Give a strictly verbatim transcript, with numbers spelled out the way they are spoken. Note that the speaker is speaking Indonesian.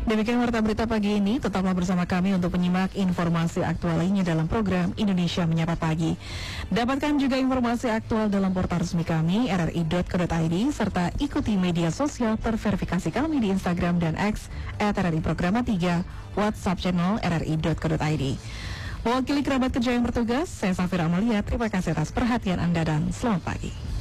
Demikian warta berita pagi ini, tetaplah bersama kami untuk menyimak informasi aktual lainnya dalam program Indonesia Menyapa Pagi. Dapatkan juga informasi aktual dalam portal resmi kami r r i dot co dot i d serta ikuti media sosial terverifikasi kami di Instagram dan X at r r i programa tiga, WhatsApp channel r r i dot co dot i d. Mewakili kerabat kerja yang bertugas, saya Safira Amalia, terima kasih atas perhatian Anda dan selamat pagi.